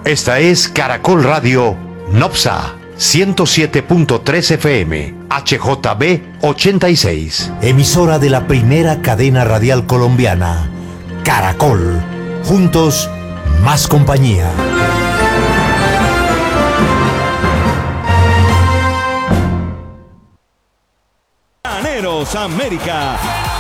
Esta es Caracol Radio Nopsa 107.3 FM, HJB 86. Emisora de la primera cadena radial colombiana, Caracol. Juntos, más compañía. Llaneros América.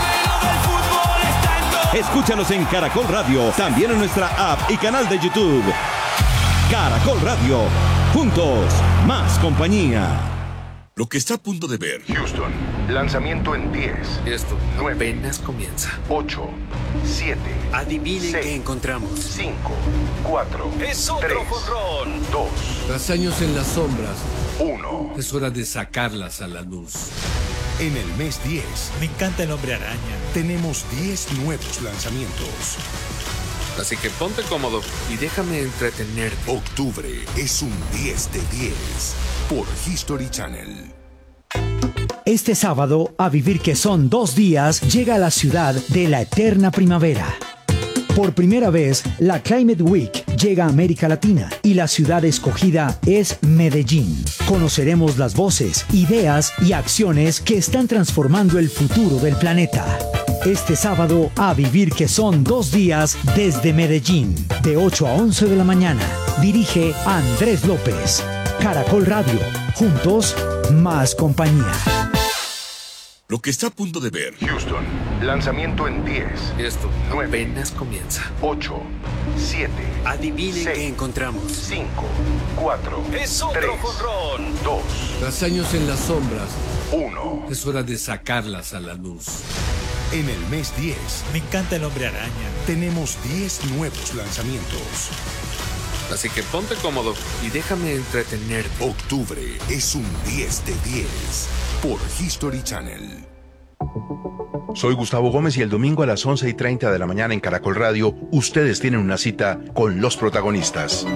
Escúchanos en Caracol Radio, también en nuestra app y canal de YouTube. Caracol Radio, juntos, más compañía. Lo que está a punto de ver. Houston, lanzamiento en 10. Esto 9, apenas comienza. 8, 7. Adivinen 6, qué encontramos. 5, 4. Es otro 3, jonrón. 2, Tras años en las sombras, 1. es hora de sacarlas a la luz. En el mes 10, Me encanta el Hombre Araña. tenemos 10 nuevos lanzamientos. Así que ponte cómodo y déjame entretenerte. Octubre es un 10 de 10 por History Channel. Este sábado, A Vivir que son 2 días, llega a la ciudad de la eterna primavera. Por primera vez, la Climate Week llega a América Latina y la ciudad escogida es Medellín. Conoceremos las voces, ideas y acciones que están transformando el futuro del planeta. Este sábado, A Vivir que son 2 días desde Medellín, de 8 a 11 de la mañana. Dirige Andrés López. Caracol Radio. Juntos, más compañía. Lo que está a punto de ver. Houston, lanzamiento en 10. Esto 9, apenas comienza. 8, 7. Adivinen 6, qué encontramos. 5, 4. Es otro 3, jonrón. 2, Tras años en las sombras, 1. es hora de sacarlas a la luz. En el mes 10, Me encanta el Hombre Araña. tenemos 10 nuevos lanzamientos. Así que ponte cómodo y déjame entretenerte. Octubre es un 10 de 10 por History Channel. Soy Gustavo Gómez y el domingo a las 11:30 de la mañana en Caracol Radio, ustedes tienen una cita con los protagonistas.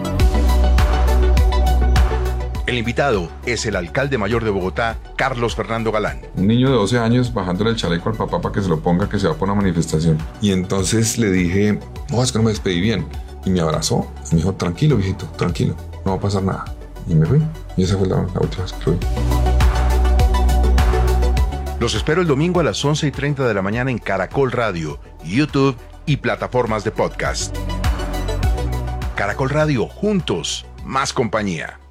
El invitado es el alcalde mayor de Bogotá, Carlos Fernando Galán. Un niño de 12 años bajándole el chaleco al papá para que se lo ponga, que se va por una manifestación. Y entonces le dije, no, es que no me despedí bien. Y me abrazó y me dijo, tranquilo, viejito, tranquilo, no va a pasar nada. Y me fui. Y esa fue la última vez que fui. Los espero el domingo a las 11:30 de la mañana en Caracol Radio, YouTube y plataformas de podcast. Caracol Radio, juntos, más compañía.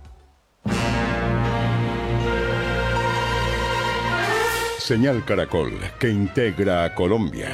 Señal Caracol, que integra a Colombia.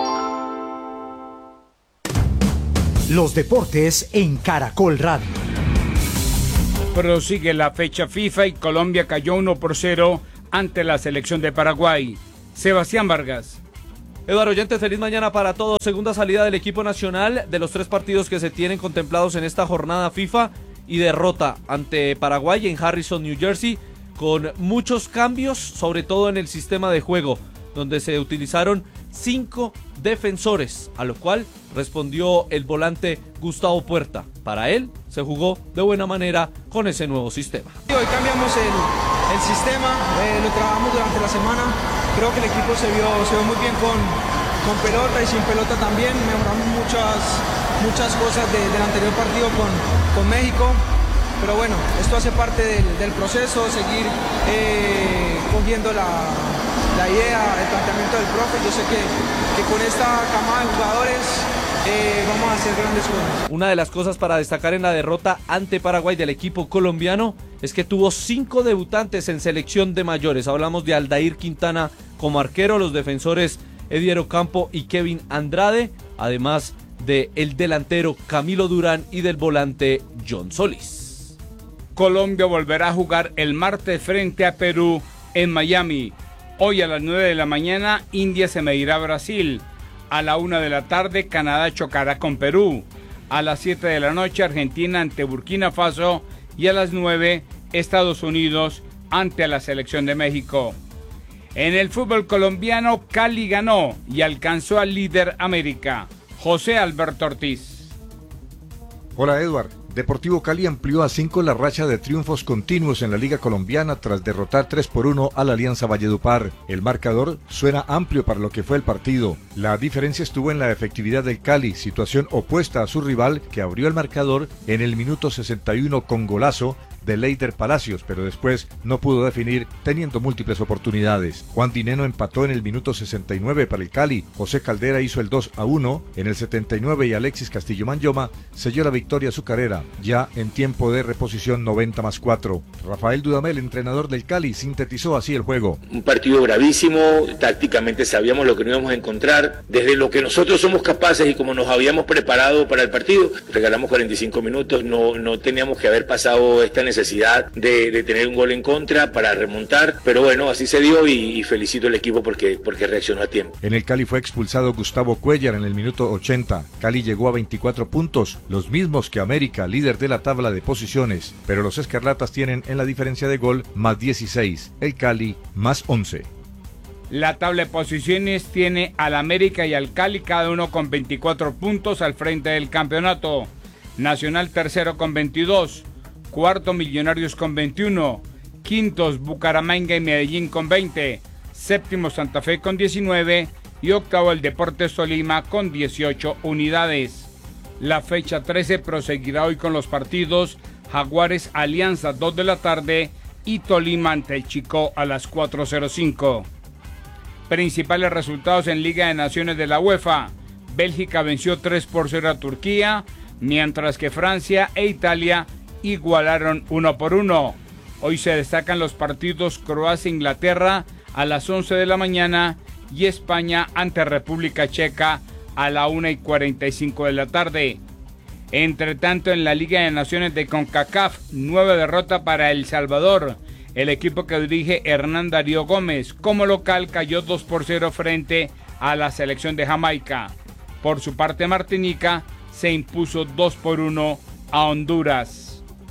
Los deportes en Caracol Radio. Prosigue la fecha FIFA y Colombia cayó 1-0 ante la selección de Paraguay. Sebastián Vargas. Eduardo Oyentes, feliz mañana para todos. Segunda salida del equipo nacional de los 3 partidos que se tienen contemplados en esta jornada FIFA y derrota ante Paraguay en Harrison, New Jersey, con muchos cambios, sobre todo en el sistema de juego, donde se utilizaron 5 defensores, a lo cual respondió el volante Gustavo Puerta. Para él, se jugó de buena manera con ese nuevo sistema. Hoy cambiamos el sistema, lo trabajamos durante la semana. Creo que el equipo se vio muy bien con pelota y sin pelota también. Mejoramos muchas cosas del anterior partido con México. Pero bueno, esto hace parte del proceso, seguir cogiendo la idea, el planteamiento del profe. Yo sé que con esta camada de jugadores vamos a hacer grandes cosas. Una de las cosas para destacar en la derrota ante Paraguay del equipo colombiano es que tuvo 5 debutantes en selección de mayores. Hablamos de Aldair Quintana como arquero, los defensores Edier Ocampo y Kevin Andrade, además de el delantero Camilo Durán y del volante John Solís. Colombia volverá a jugar el martes frente a Perú en Miami. Hoy a las 9 de la mañana, India se medirá a Brasil. A la 1 de la tarde, Canadá chocará con Perú. A las 7 de la noche, Argentina ante Burkina Faso. Y a las 9, Estados Unidos ante la selección de México. En el fútbol colombiano, Cali ganó y alcanzó al líder América, José Alberto Ortiz. Hola, Edward. Deportivo Cali amplió a 5 la racha de triunfos continuos en la Liga Colombiana tras derrotar 3-1 a la Alianza Valledupar. El marcador suena amplio para lo que fue el partido. La diferencia estuvo en la efectividad del Cali, situación opuesta a su rival que abrió el marcador en el minuto 61 con golazo de Leider Palacios, pero después no pudo definir teniendo múltiples oportunidades. Juan Dineno empató en el minuto 69 para el Cali, José Caldera hizo el 2-1 en el 79 y Alexis Castillo Manyoma selló la victoria azucarera, ya en tiempo de reposición 90+4. Rafael Dudamel, entrenador del Cali, sintetizó así el juego. Un partido bravísimo, tácticamente sabíamos lo que nos íbamos a encontrar, desde lo que nosotros somos capaces y como nos habíamos preparado para el partido, regalamos 45 minutos, no teníamos que haber pasado esta necesidad de tener un gol en contra para remontar, pero bueno, así se dio y felicito al equipo porque reaccionó a tiempo. En el Cali fue expulsado Gustavo Cuellar en el minuto 80. Cali llegó a 24 puntos, los mismos que América, líder de la tabla de posiciones, pero los escarlatas tienen en la diferencia de gol más 16, el Cali más 11. La tabla de posiciones tiene al América y al Cali, cada uno con 24 puntos al frente del campeonato. Nacional tercero con 22. Cuarto Millonarios con 21, quintos Bucaramanga y Medellín con 20, séptimo Santa Fe con 19 y octavo el Deportes Tolima con 18 unidades. La fecha 13 proseguirá hoy con los partidos Jaguares Alianza 2 de la tarde y Tolima ante el Chico a las 4:05. Principales resultados en Liga de Naciones de la UEFA. Bélgica venció 3-0 a Turquía, mientras que Francia e Italia igualaron 1-1. Hoy se destacan los partidos Croacia-Inglaterra a las 11 de la mañana y España ante República Checa a la 1:45 de la tarde. Entre tanto, en la Liga de Naciones de CONCACAF, nueva derrota para El Salvador. El equipo que dirige Hernán Darío Gómez, como local, cayó 2-0 frente a la selección de Jamaica. Por su parte, Martinica se impuso 2-1 a Honduras.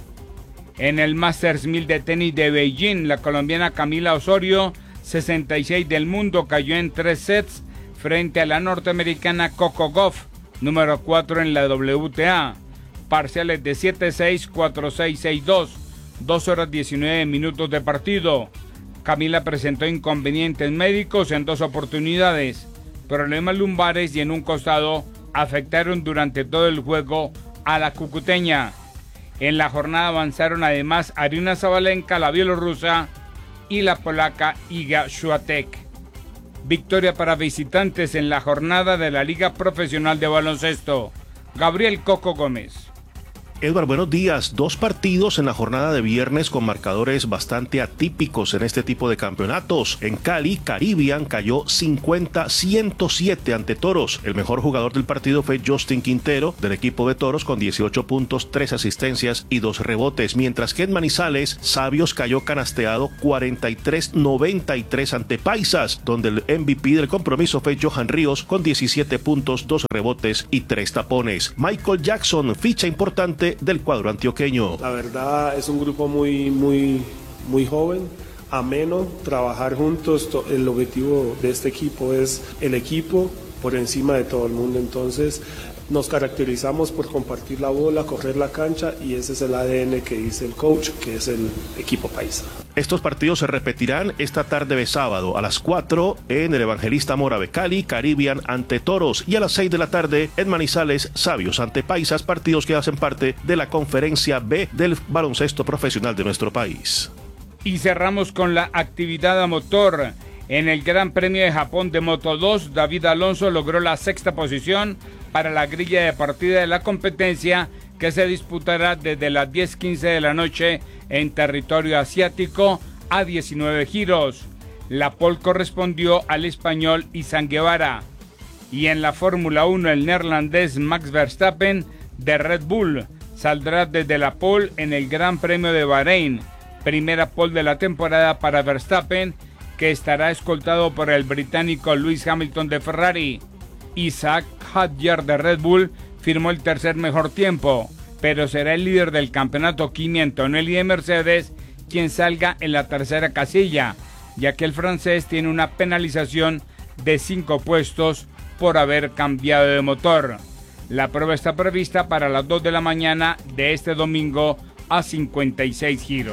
En el Masters 1000 de tenis de Beijing, la colombiana Camila Osorio, 66 del mundo, cayó en 3 sets frente a la norteamericana Coco Gauff, número 4 en la WTA. Parciales de 7-6, 4-6, 6-2, 2 horas 19 minutos de partido. Camila presentó inconvenientes médicos en 2 oportunidades. Problemas lumbares y en un costado afectaron durante todo el juego a la cucuteña. En la jornada avanzaron además Aryna Sabalenka, la bielorrusa, y la polaca Iga Swiatek. Victoria para visitantes en la jornada de la Liga Profesional de Baloncesto. Gabriel Coco Gómez. Edward, buenos días. 2 partidos en la jornada de viernes con marcadores bastante atípicos en este tipo de campeonatos. En Cali, Caribbean cayó 50-107 ante Toros. El mejor jugador del partido fue Justin Quintero, del equipo de Toros, con 18 puntos, 3 asistencias y 2 rebotes. Mientras que en Manizales, Sabios cayó canasteado 43-93 ante Paisas, donde el MVP del compromiso fue Johan Ríos, con 17 puntos, 2 rebotes y 3 tapones. Michael Jackson, ficha importante del cuadro antioqueño. La verdad es un grupo muy joven, ameno, trabajar juntos. El objetivo de este equipo es el equipo por encima de todo el mundo. Entonces nos caracterizamos por compartir la bola, correr la cancha, y ese es el ADN que dice el coach, que es el equipo paisa. Estos partidos se repetirán esta tarde de sábado a las 4 en el Evangelista Mora de Cali, Caribbean ante Toros, y a las 6 de la tarde en Manizales, Sabios ante Paisas, partidos que hacen parte de la Conferencia B del baloncesto profesional de nuestro país. Y cerramos con la actividad a motor. En el Gran Premio de Japón de Moto 2, David Alonso logró la 6ª posición para la grilla de partida de la competencia, que se disputará desde las 10:15 de la noche en territorio asiático a 19 giros. La pole correspondió al español Izan Guevara. Y en la Fórmula 1, el neerlandés Max Verstappen de Red Bull saldrá desde la pole en el Gran Premio de Bahrein. Primera pole de la temporada para Verstappen, que estará escoltado por el británico Lewis Hamilton de Ferrari. Isaac Hadjar de Red Bull firmó el tercer mejor tiempo, pero será el líder del campeonato Kimi Antonelli de Mercedes quien salga en la tercera casilla, ya que el francés tiene una penalización de 5 puestos por haber cambiado de motor. La prueba está prevista para las 2 de la mañana de este domingo a 56 giros.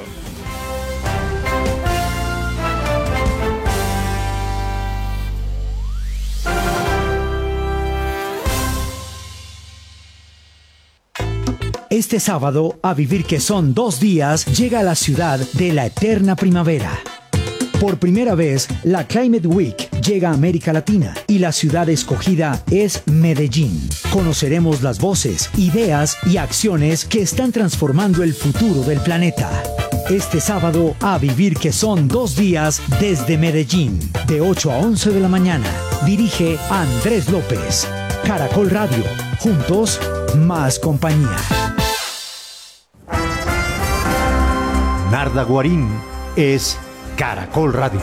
Este sábado, a vivir que son 2 días, llega a la ciudad de la eterna primavera. Por primera vez, la Climate Week llega a América Latina y la ciudad escogida es Medellín. Conoceremos las voces, ideas y acciones que están transformando el futuro del planeta. Este sábado, a vivir que son 2 días desde Medellín, de 8 a 11 de la mañana. Dirige Andrés López. Caracol Radio. Juntos, más compañía. Narda Guarín es Caracol Radio.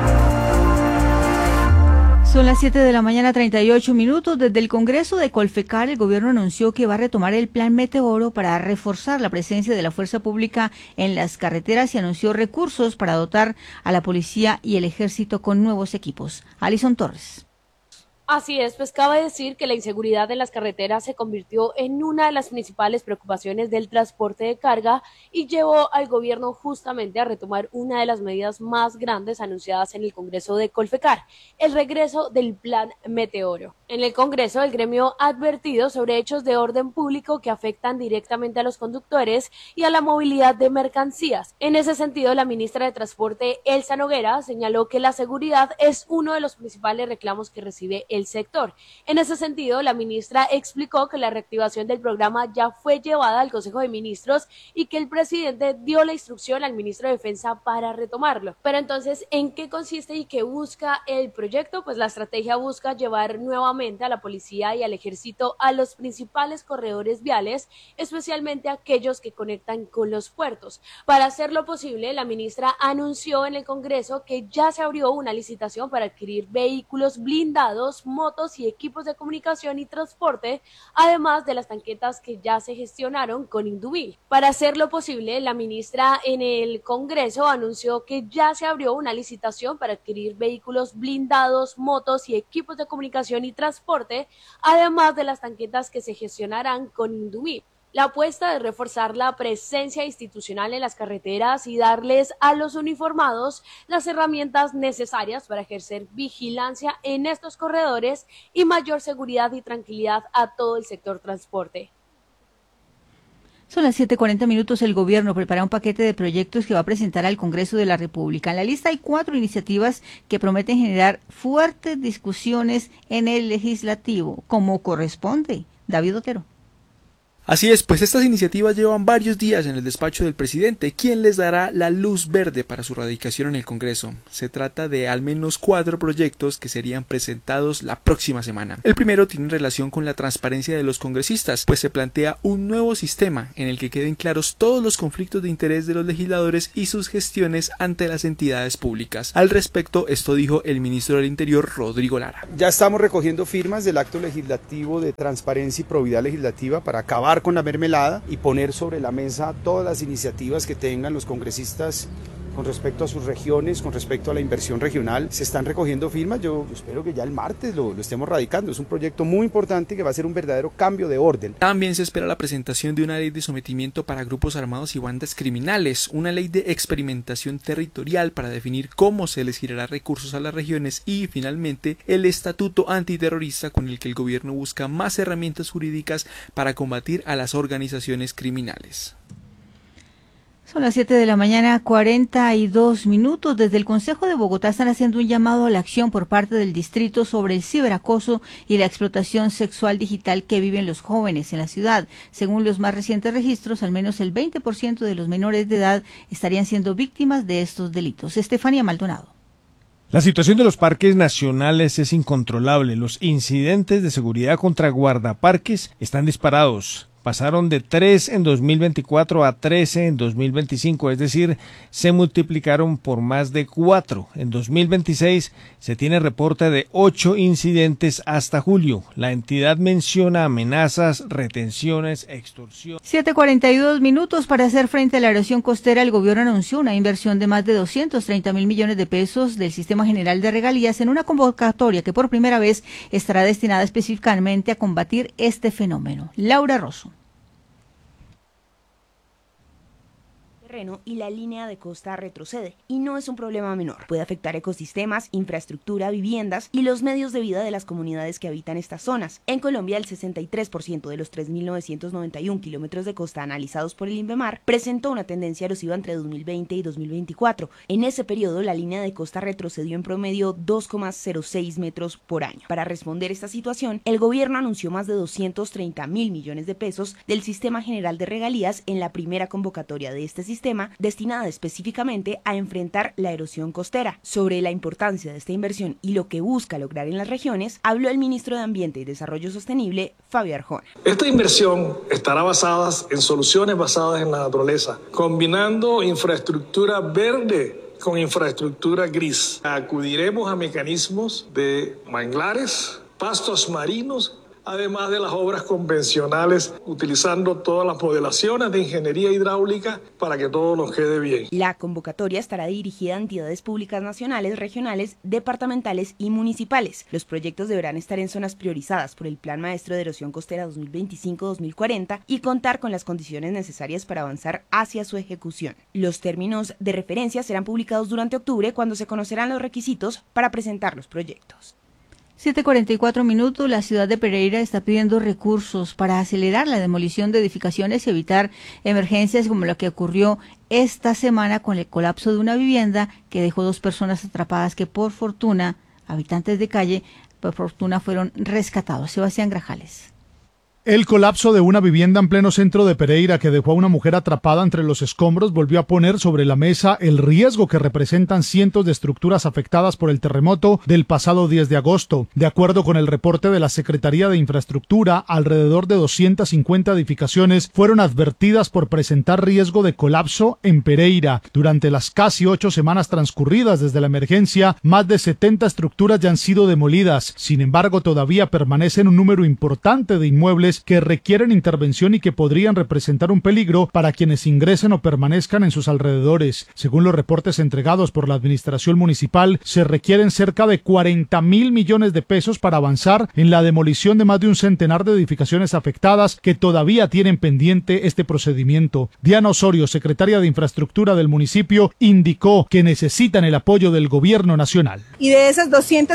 Son las 7 de la mañana, 38 minutos. Desde el Congreso de Colfecar, el gobierno anunció que va a retomar el Plan Meteoro para reforzar la presencia de la fuerza pública en las carreteras y anunció recursos para dotar a la policía y el ejército con nuevos equipos. Alison Torres. Así es, pues cabe decir que la inseguridad en las carreteras se convirtió en una de las principales preocupaciones del transporte de carga y llevó al gobierno justamente a retomar una de las medidas más grandes anunciadas en el Congreso de Colfecar, el regreso del Plan Meteoro. En el Congreso, el gremio ha advertido sobre hechos de orden público que afectan directamente a los conductores y a la movilidad de mercancías. En ese sentido, la ministra de Transporte, Elsa Noguera, señaló que la seguridad es uno de los principales reclamos que recibe el sector. En ese sentido, la ministra explicó que la reactivación del programa ya fue llevada al Consejo de Ministros y que el presidente dio la instrucción al ministro de Defensa para retomarlo. Pero entonces, ¿en qué consiste y qué busca el proyecto? Pues la estrategia busca llevar nuevamente a la policía y al ejército a los principales corredores viales, especialmente aquellos que conectan con los puertos. Para hacerlo posible, la ministra anunció en el Congreso que ya se abrió una licitación para adquirir vehículos blindados, motos y equipos de comunicación y transporte, además de las tanquetas que ya se gestionaron con Indumil. Para hacerlo posible, la ministra en el Congreso anunció que ya se abrió una licitación para adquirir vehículos blindados, motos y equipos de comunicación y transporte, además de las tanquetas que se gestionarán con Indumil. La apuesta es reforzar la presencia institucional en las carreteras y darles a los uniformados las herramientas necesarias para ejercer vigilancia en estos corredores y mayor seguridad y tranquilidad a todo el sector transporte. Son las 7:40 minutos. El gobierno prepara un paquete de proyectos que va a presentar al Congreso de la República. En la lista hay 4 iniciativas que prometen generar fuertes discusiones en el legislativo, como corresponde. David Otero. Así es, pues estas iniciativas llevan varios días en el despacho del presidente, quien les dará la luz verde para su radicación en el Congreso. Se trata de al menos 4 proyectos que serían presentados la próxima semana. El primero tiene relación con la transparencia de los congresistas, pues se plantea un nuevo sistema en el que queden claros todos los conflictos de interés de los legisladores y sus gestiones ante las entidades públicas. Al respecto, esto dijo el ministro del Interior, Rodrigo Lara. Ya estamos recogiendo firmas del acto legislativo de transparencia y probidad legislativa para acabar con la mermelada y poner sobre la mesa todas las iniciativas que tengan los congresistas con respecto a sus regiones, con respecto a la inversión regional. Se están recogiendo firmas, yo espero que ya el martes lo estemos radicando. Es un proyecto muy importante que va a ser un verdadero cambio de orden. También se espera la presentación de una ley de sometimiento para grupos armados y bandas criminales, una ley de experimentación territorial para definir cómo se les girará recursos a las regiones y, finalmente, el estatuto antiterrorista con el que el gobierno busca más herramientas jurídicas para combatir a las organizaciones criminales. Son las 7 de la mañana, 42 minutos. Desde el Consejo de Bogotá están haciendo un llamado a la acción por parte del distrito sobre el ciberacoso y la explotación sexual digital que viven los jóvenes en la ciudad. Según los más recientes registros, al menos el 20% de los menores de edad estarían siendo víctimas de estos delitos. Estefanía Maldonado. La situación de los parques nacionales es incontrolable. Los incidentes de seguridad contra guardaparques están disparados. pasaron de 3 en 2024 a 13 en 2025, es decir, se multiplicaron por más de 4. En 2026 se tiene reporte de 8 incidentes hasta julio. La entidad menciona amenazas, retenciones, extorsión. 7:42 minutos. Para hacer frente a la erosión costera, el gobierno anunció una inversión de más de 230.000 millones de pesos del Sistema General de Regalías en una convocatoria que por primera vez estará destinada específicamente a combatir este fenómeno. Laura Rosso. Y la línea de costa retrocede, y no es un problema menor. Puede afectar ecosistemas, infraestructura, viviendas y los medios de vida de las comunidades que habitan estas zonas. En Colombia, el 63% de los 3.991 kilómetros de costa analizados por el INVEMAR presentó una tendencia erosiva entre 2020 y 2024. En ese periodo, la línea de costa retrocedió en promedio 2,06 metros por año. Para responder esta situación, el gobierno anunció más de 230.000 millones de pesos del Sistema General de Regalías en la primera convocatoria de este sistema, destinada específicamente a enfrentar la erosión costera. Sobre la importancia de esta inversión y lo que busca lograr en las regiones, habló el ministro de Ambiente y Desarrollo Sostenible, Fabio Arjona. Esta inversión estará basada en soluciones basadas en la naturaleza, combinando infraestructura verde con infraestructura gris. Acudiremos a mecanismos de manglares, pastos marinos, además de las obras convencionales, utilizando todas las modelaciones de ingeniería hidráulica para que todo nos quede bien. La convocatoria estará dirigida a entidades públicas nacionales, regionales, departamentales y municipales. Los proyectos deberán estar en zonas priorizadas por el Plan Maestro de Erosión Costera 2025-2040 y contar con las condiciones necesarias para avanzar hacia su ejecución. Los términos de referencia serán publicados durante octubre, cuando se conocerán los requisitos para presentar los proyectos. 7:44 minutos. La ciudad de Pereira está pidiendo recursos para acelerar la demolición de edificaciones y evitar emergencias como la que ocurrió esta semana con el colapso de una vivienda que dejó 2 personas atrapadas que por fortuna, habitantes de calle, por fortuna fueron rescatados. Sebastián Grajales. El colapso de una vivienda en pleno centro de Pereira que dejó a una mujer atrapada entre los escombros volvió a poner sobre la mesa el riesgo que representan cientos de estructuras afectadas por el terremoto del pasado 10 de agosto. De acuerdo con el reporte de la Secretaría de Infraestructura, alrededor de 250 edificaciones fueron advertidas por presentar riesgo de colapso en Pereira. Durante las casi 8 semanas transcurridas desde la emergencia, más de 70 estructuras ya han sido demolidas. Sin embargo, todavía permanecen un número importante de inmuebles que requieren intervención y que podrían representar un peligro para quienes ingresen o permanezcan en sus alrededores. Según los reportes entregados por la administración municipal, se requieren cerca de 40.000 millones de pesos para avanzar en la demolición de más de un centenar de edificaciones afectadas que todavía tienen pendiente este procedimiento. Diana Osorio, secretaria de Infraestructura del municipio, indicó que necesitan el apoyo del gobierno nacional. Y de esas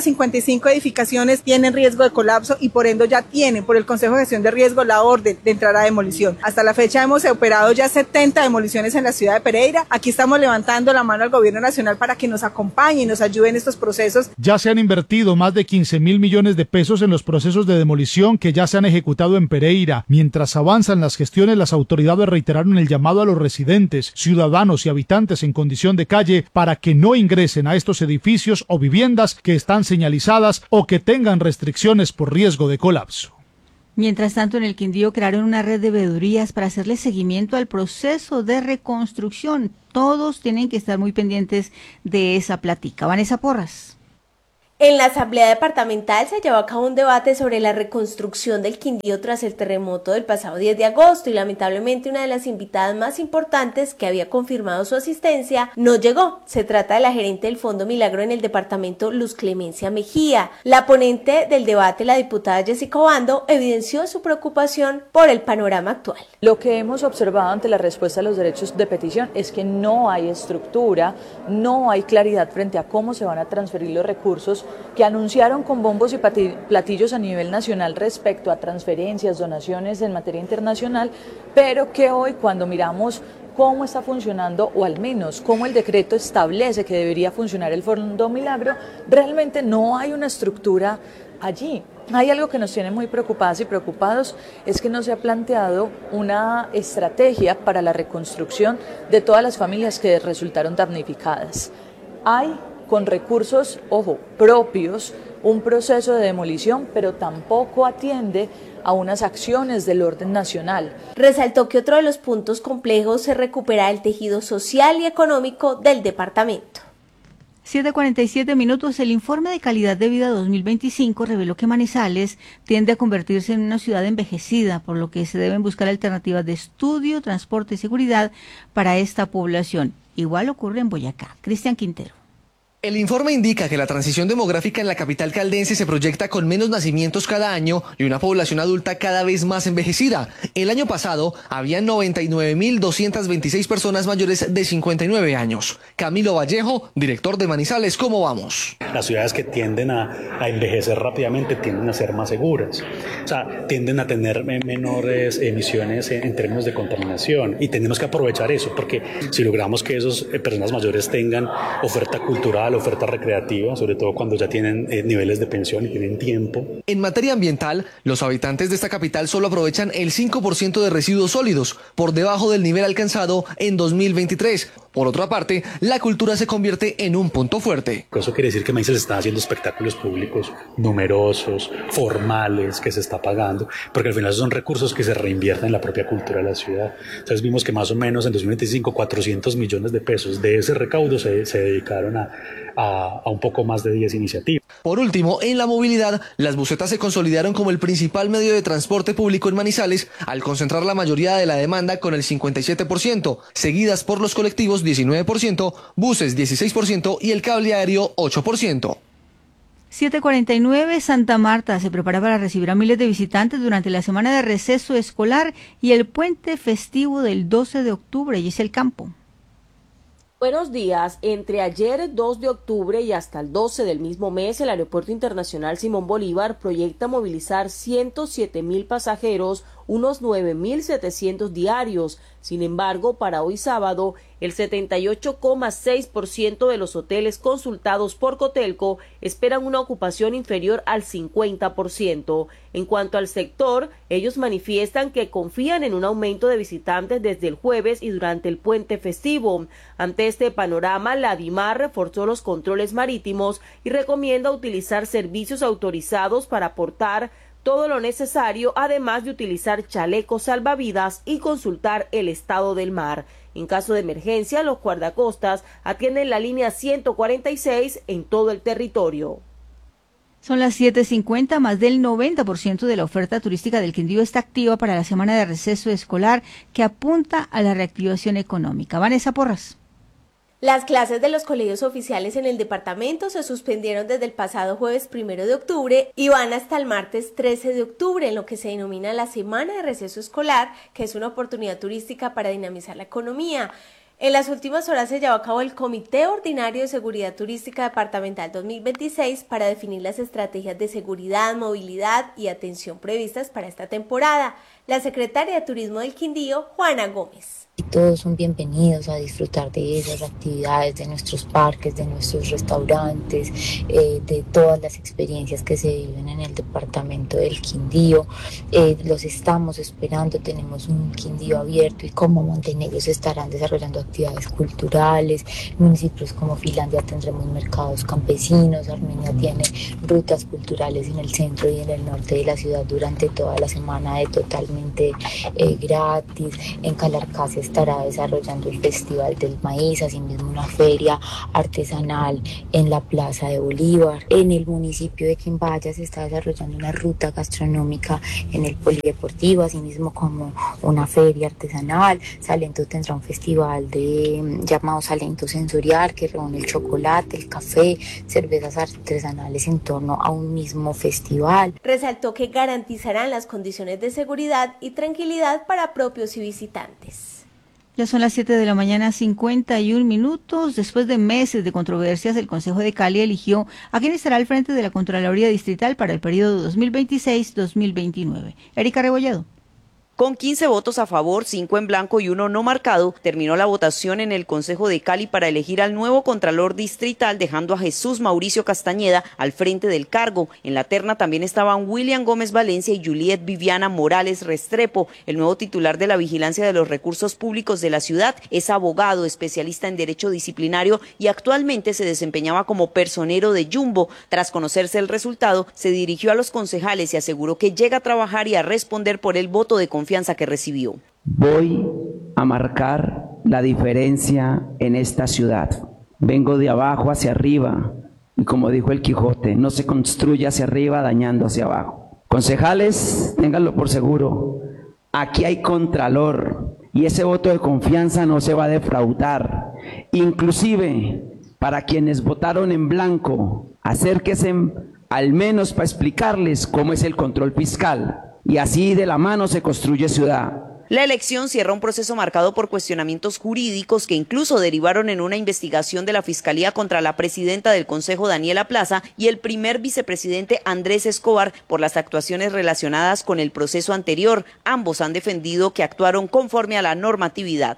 255 edificaciones tienen riesgo de colapso y por ende ya tienen por el Consejo de Gestión de Riesgo la orden de entrar a demolición. Hasta la fecha hemos operado ya 70 demoliciones en la ciudad de Pereira. Aquí estamos levantando la mano al gobierno nacional para que nos acompañe y nos ayude en estos procesos. Ya se han invertido más de 15.000 millones de pesos en los procesos de demolición que ya se han ejecutado en Pereira. Mientras avanzan las gestiones, las autoridades reiteraron el llamado a los residentes, ciudadanos y habitantes en condición de calle para que no ingresen a estos edificios o viviendas que están señalizadas o que tengan restricciones por riesgo de colapso. Mientras tanto, en el Quindío crearon una red de veedurías para hacerle seguimiento al proceso de reconstrucción. Todos tienen que estar muy pendientes de esa plática. Vanessa Porras. En la Asamblea Departamental se llevó a cabo un debate sobre la reconstrucción del Quindío tras el terremoto del pasado 10 de agosto y lamentablemente una de las invitadas más importantes que había confirmado su asistencia no llegó. Se trata de la gerente del Fondo Milagro en el departamento, Luz Clemencia Mejía. La ponente del debate, la diputada Jessica Obando, evidenció su preocupación por el panorama actual. Lo que hemos observado ante la respuesta a los derechos de petición es que no hay estructura, no hay claridad frente a cómo se van a transferir los recursos que anunciaron con bombos y platillos a nivel nacional respecto a transferencias, donaciones en materia internacional, pero que hoy cuando miramos cómo está funcionando, o al menos cómo el decreto establece que debería funcionar el Fondo Milagro, realmente no hay una estructura allí. Hay algo que nos tiene muy preocupadas y preocupados, es que no se ha planteado una estrategia para la reconstrucción de todas las familias que resultaron damnificadas. Hay con recursos, ojo, propios, un proceso de demolición, pero tampoco atiende a unas acciones del orden nacional. Resaltó que otro de los puntos complejos es recuperar el tejido social y económico del departamento. 7:47 minutos. El informe de calidad de vida 2025 reveló que Manizales tiende a convertirse en una ciudad envejecida, por lo que se deben buscar alternativas de estudio, transporte y seguridad para esta población. Igual ocurre en Boyacá. Cristian Quintero. El informe indica que la transición demográfica en la capital caldense se proyecta con menos nacimientos cada año y una población adulta cada vez más envejecida. El año pasado había 99.226 personas mayores de 59 años. Camilo Vallejo, director de Manizales, ¿cómo vamos? Las ciudades que tienden a envejecer rápidamente tienden a ser más seguras, o sea, tienden a tener menores emisiones en términos de contaminación, y tenemos que aprovechar eso, porque si logramos que esas personas mayores tengan oferta cultural, oferta recreativa, sobre todo cuando ya tienen niveles de pensión y tienen tiempo. En materia ambiental, los habitantes de esta capital solo aprovechan el 5% de residuos sólidos, por debajo del nivel alcanzado en 2023. Por otra parte, la cultura se convierte en un punto fuerte. Eso quiere decir que Manizales está haciendo espectáculos públicos numerosos, formales, que se está pagando, porque al final son recursos que se reinvierten en la propia cultura de la ciudad. Entonces vimos que más o menos en 2025 400 millones de pesos de ese recaudo se dedicaron a un poco más de 10 iniciativas. Por último, en la movilidad, las busetas se consolidaron como el principal medio de transporte público en Manizales, al concentrar la mayoría de la demanda con el 57%, seguidas por los colectivos 19%, buses 16% y el cable aéreo 8%. 7:49, Santa Marta se prepara para recibir a miles de visitantes durante la semana de receso escolar y el puente festivo del 12 de octubre, y es el campo. Buenos días. Entre ayer 2 de octubre y hasta el 12 del mismo mes, el Aeropuerto Internacional Simón Bolívar proyecta movilizar 107.000 pasajeros, unos 9.700 diarios. Sin embargo, para hoy sábado, el 78,6% de los hoteles consultados por Cotelco esperan una ocupación inferior al 50%. En cuanto al sector, ellos manifiestan que confían en un aumento de visitantes desde el jueves y durante el puente festivo. Ante este panorama, la DIMAR reforzó los controles marítimos y recomienda utilizar servicios autorizados para aportar todo lo necesario, además de utilizar chalecos salvavidas y consultar el estado del mar. En caso de emergencia, los guardacostas atienden la línea 146 en todo el territorio. Son las 7:50, más del 90% de la oferta turística del Quindío está activa para la semana de receso escolar, que apunta a la reactivación económica. Vanessa Porras. Las clases de los colegios oficiales en el departamento se suspendieron desde el pasado jueves 1 de octubre y van hasta el martes 13 de octubre, en lo que se denomina la Semana de Receso Escolar, que es una oportunidad turística para dinamizar la economía. En las últimas horas se llevó a cabo el Comité Ordinario de Seguridad Turística Departamental 2026 para definir las estrategias de seguridad, movilidad y atención previstas para esta temporada. La secretaria de Turismo del Quindío, Juana Gómez. Todos son bienvenidos a disfrutar de esas actividades, de nuestros parques, de nuestros restaurantes, de todas las experiencias que se viven en el departamento del Quindío. Los estamos esperando, tenemos un Quindío abierto y como Montenegro se estarán desarrollando actividades culturales. Municipios como Finlandia tendremos mercados campesinos, Armenia tiene rutas culturales en el centro y en el norte de la ciudad durante toda la semana totalmente gratis. En Calarcá se estará desarrollando el Festival del Maíz, asimismo una feria artesanal en la Plaza de Bolívar. En el municipio de Quimbaya se está desarrollando una ruta gastronómica en el Polideportivo, asimismo como una feria artesanal. Salento tendrá un festival llamado Salento Sensorial, que reúne el chocolate, el café, cervezas artesanales en torno a un mismo festival. Resaltó que garantizarán las condiciones de seguridad y tranquilidad para propios y visitantes. Ya son las 7:51 a.m. Después de meses de controversias, el Consejo de Cali eligió a quien estará al frente de la Contraloría Distrital para el periodo 2026-2029. Erika Rebolledo. Con 15 votos a favor, 5 en blanco y 1 no marcado, terminó la votación en el Consejo de Cali para elegir al nuevo Contralor Distrital, dejando a Jesús Mauricio Castañeda al frente del cargo. En la terna también estaban William Gómez Valencia y Juliet Viviana Morales Restrepo. El nuevo titular de la Vigilancia de los Recursos Públicos de la ciudad es abogado, especialista en Derecho Disciplinario y actualmente se desempeñaba como personero de Jumbo. Tras conocerse el resultado, se dirigió a los concejales y aseguró que llega a trabajar y a responder por el voto de confianza que recibió. Voy a marcar la diferencia en esta ciudad. Vengo de abajo hacia arriba y como dijo el Quijote, no se construye hacia arriba dañando hacia abajo. Concejales, ténganlo por seguro, aquí hay contralor y ese voto de confianza no se va a defraudar. Inclusive, para quienes votaron en blanco, acérquense al menos para explicarles cómo es el control fiscal y así de la mano se construye ciudad. La elección cierra un proceso marcado por cuestionamientos jurídicos que incluso derivaron en una investigación de la Fiscalía contra la presidenta del Consejo, Daniela Plaza, y el primer vicepresidente, Andrés Escobar, por las actuaciones relacionadas con el proceso anterior. Ambos han defendido que actuaron conforme a la normatividad.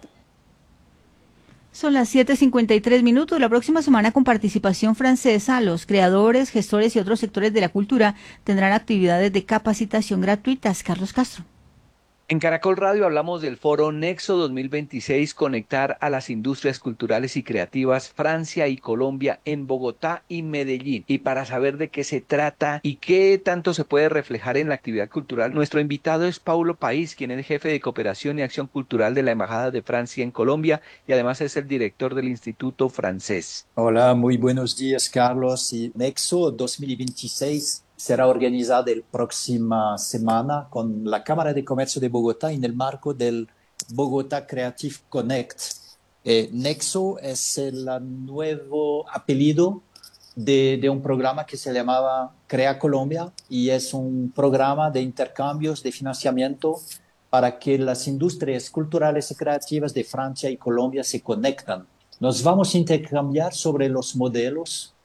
Son las 7:53. La próxima semana, con participación francesa, los creadores, gestores y otros sectores de la cultura tendrán actividades de capacitación gratuitas. Carlos Castro. En Caracol Radio hablamos del foro Nexo 2026, Conectar a las Industrias Culturales y Creativas, Francia y Colombia en Bogotá y Medellín. Y para saber de qué se trata y qué tanto se puede reflejar en la actividad cultural, nuestro invitado es Paulo País, quien es jefe de Cooperación y Acción Cultural de la Embajada de Francia en Colombia y además es el director del Instituto Francés. Hola, muy buenos días, Carlos. Y Nexo 2026 será organizada la próxima semana con la Cámara de Comercio de Bogotá en el marco del Bogotá Creative Connect. Nexo es el nuevo apellido de un programa que se llamaba Crea Colombia y es un programa de intercambios de financiamiento para que las industrias culturales y creativas de Francia y Colombia se conectan. Nos vamos a intercambiar sobre los modelos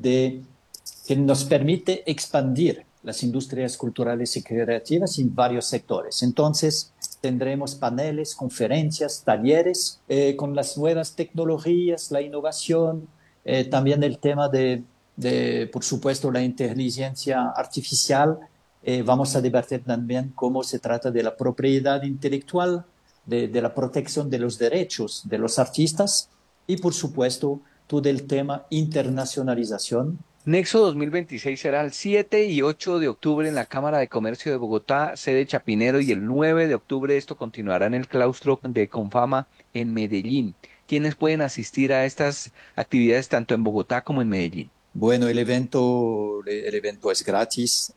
que nos permite expandir las industrias culturales y creativas en varios sectores. Entonces, tendremos paneles, conferencias, talleres con las nuevas tecnologías, la innovación, también el tema de, por supuesto, la inteligencia artificial. Vamos a debatir también cómo se trata de la propiedad intelectual, de la protección de los derechos de los artistas y, por supuesto, todo el tema internacionalización. Nexo 2026 será el 7 y 8 de octubre en la Cámara de Comercio de Bogotá, sede Chapinero, y el 9 de octubre esto continuará en el claustro de Confama en Medellín. ¿Quiénes pueden asistir a estas actividades tanto en Bogotá como en Medellín? Bueno, el evento es gratis,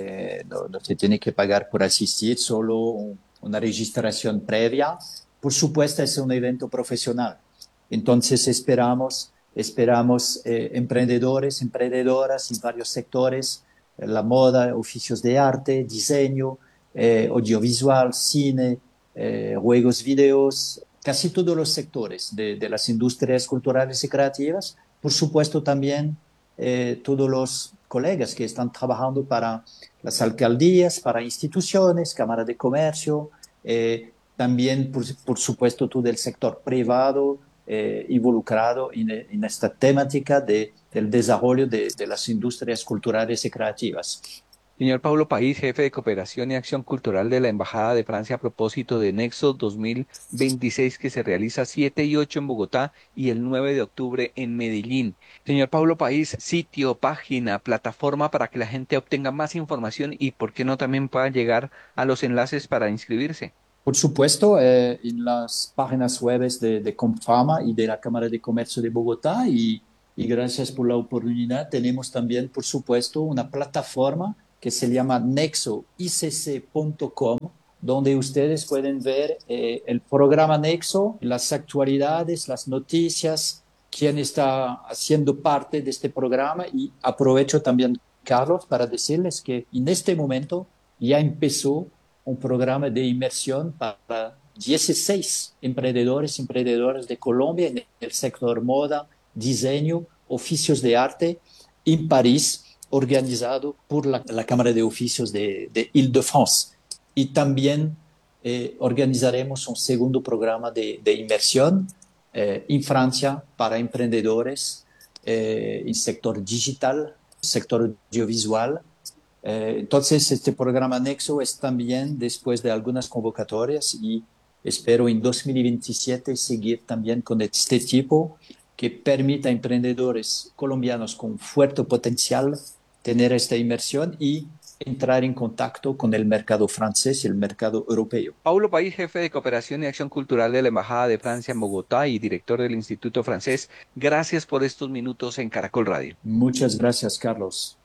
no se tiene que pagar por asistir, solo una registración previa. Por supuesto, es un evento profesional. Entonces esperamos emprendedores, emprendedoras en varios sectores, la moda, oficios de arte, diseño, audiovisual, cine, juegos, videos, casi todos los sectores de las industrias culturales y creativas. Por supuesto también todos los colegas que están trabajando para las alcaldías, para instituciones, cámara de comercio, también por supuesto todo el sector privado, involucrado en esta temática del desarrollo de las industrias culturales y creativas. Señor Paulo País, jefe de Cooperación y Acción Cultural de la Embajada de Francia a propósito de Nexo 2026 que se realiza 7 y 8 en Bogotá y el 9 de octubre en Medellín. Señor Paulo País, sitio, página, plataforma para que la gente obtenga más información y por qué no también pueda llegar a los enlaces para inscribirse. Por supuesto, en las páginas web de Confama y de la Cámara de Comercio de Bogotá y gracias por la oportunidad, tenemos también, por supuesto, una plataforma que se llama nexoicc.com, donde ustedes pueden ver el programa Nexo, las actualidades, las noticias, quién está haciendo parte de este programa y aprovecho también, Carlos, para decirles que en este momento ya empezó un programa de inmersión para 16 emprendedores y emprendedoras de Colombia en el sector moda, diseño, oficios de arte en París, organizado por la Cámara de Oficios de Île-de-France. Y también organizaremos un segundo programa de inversión en Francia para emprendedores en sector digital, sector audiovisual. Entonces, este programa Nexo es también después de algunas convocatorias y espero en 2027 seguir también con este tipo que permita a emprendedores colombianos con fuerte potencial tener esta inversión y entrar en contacto con el mercado francés y el mercado europeo. Paulo País, jefe de Cooperación y Acción Cultural de la Embajada de Francia en Bogotá y director del Instituto Francés, gracias por estos minutos en Caracol Radio. Muchas gracias, Carlos.